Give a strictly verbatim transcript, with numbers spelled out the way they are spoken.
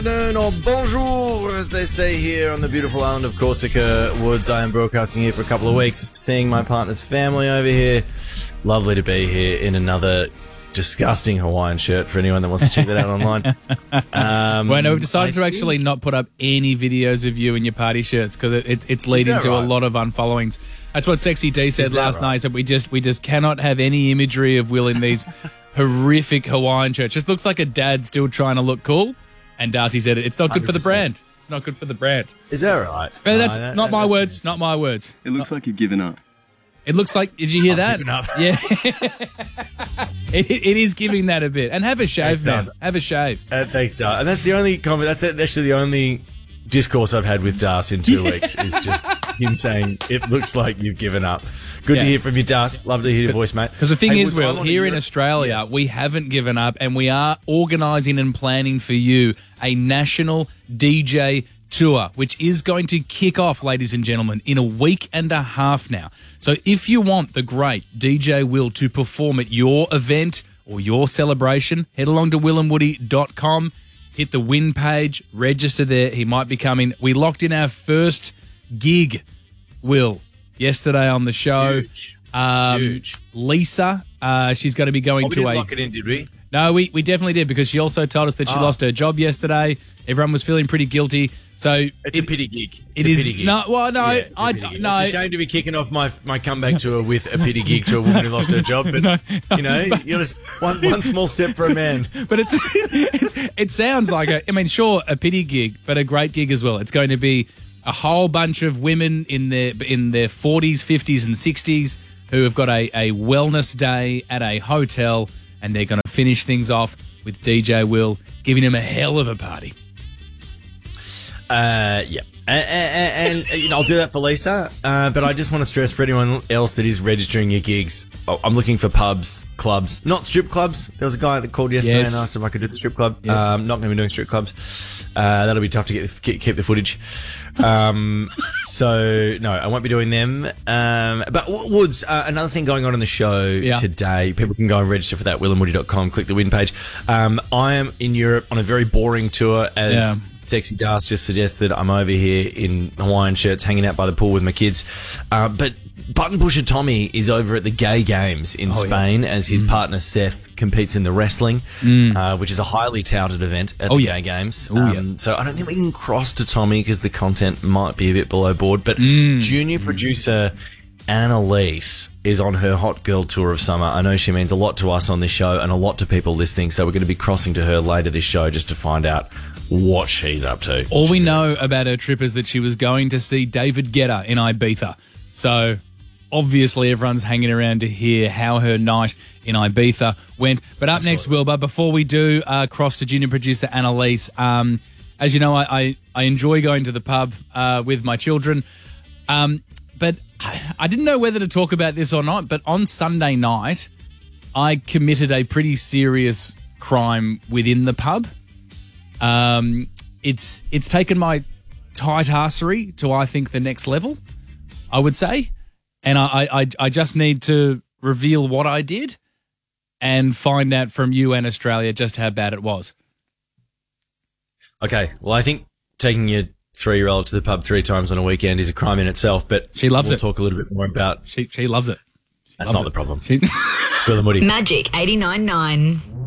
Or bonjour, as they say here on the beautiful island of Corsica Woods. I am broadcasting here for a couple of weeks, seeing my partner's family over here. Lovely to be here in another disgusting Hawaiian shirt for anyone that wants to check that out online. Um, well, no, we've decided I to actually think... not put up any videos of you in your party shirts because it, it, it's leading to right? a lot of unfollowings. That's what Sexy D said last right? night. So we just we just cannot have any imagery of Will in these horrific Hawaiian shirts. Just looks like a dad still trying to look cool. And Darcy said it. It's not good one hundred percent for the brand. It's not good for the brand. Is that right? But that's no, that, not that, my that, words. Not my words. It looks like you've given up. It looks like. Did you hear I've that? given up. Yeah. it, it is giving that a bit. And have a shave, Thanks, man. Have a shave. Uh, thanks, Dar. And that's the only comment. That's actually the only discourse I've had with Das in two weeks is just him saying it looks like you've given up. Good Yeah. to hear from you, Das. Love to hear your voice, mate. Because the thing Hey, is, Woods, Will, I'm here on in Europe. Australia, Yes. we haven't given up and we are organising and planning for you a national D J tour, which is going to kick off, ladies and gentlemen, in a week and a half now. So if you want the great D J Will to perform at your event or your celebration, head along to will and woody dot com. Hit the win page, register there. He might be coming. We locked in our first gig, Will, yesterday on the show. Huge. Um, Huge. Lisa, uh, she's going to be going Oh, we to didn't a... lock it in, did we? No, we, we definitely did because she also told us that she Oh. lost her job yesterday. Everyone was feeling pretty guilty. So It's it, a pity gig. It It's a is pity gig. no. Well, no, Yeah, it's a I pity gig. no. It's a shame to be kicking off my my comeback tour with a pity gig to a woman who lost her job, but No, you know, you're just one one small step for a man. But it's, it's it sounds like a. I mean, sure, a pity gig, but a great gig as well. It's going to be a whole bunch of women in their in their forties, fifties, and sixties who have got a, a wellness day at a hotel, and they're going to finish things off with D J Will giving them a hell of a party. Uh, yeah. And, and, and you know, I'll do that for Lisa, uh, but I just want to stress for anyone else that is registering your gigs, oh, I'm looking for pubs, clubs, not strip clubs. There was a guy that called yesterday Yes. and asked if I could do the strip club. Yep. Um, not going to be doing strip clubs. Uh, that'll be tough to get keep, keep the footage. Um, so, no, I won't be doing them. Um, but Woods, uh, another thing going on in the show Yeah. today, people can go and register for that, will and woody dot com, click the win page. Um, I am in Europe on a very boring tour as... Yeah. Sexy Das just suggested I'm over here in Hawaiian shirts hanging out by the pool with my kids. Uh, but Button Pusher Tommy is over at the Gay Games in Oh, Spain as his partner Seth competes in the wrestling, uh, which is a highly touted event at Oh, the yeah. Gay Games. Oh, yeah. Um, so I don't think we can cross to Tommy because the content might be a bit below board. But junior producer Annalise is on her hot girl tour of summer. I know she means a lot to us on this show and a lot to people listening. So we're going to be crossing to her later this show just to find out what she's up to. All we know about her trip is that she was going to see David Guetta in Ibiza. So obviously everyone's hanging around to hear how her night in Ibiza went. But up next, Wilbur, before we do uh, cross to junior producer Annalise, um, as you know, I, I, I enjoy going to the pub uh, with my children. Um, but I didn't know whether to talk about this or not, but on Sunday night, I committed a pretty serious crime within the pub. Um, it's it's taken my tight arsery to, I think, the next level, I would say. And I, I, I just need to reveal what I did and find out from you and Australia just how bad it was. Okay, well, I think taking your three-year-old to the pub three times on a weekend is a crime in itself, but She loves we'll it. talk a little bit more about... She she loves it. She That's loves not it. the problem. She, It's Will and Woody. Magic eighty-nine point nine.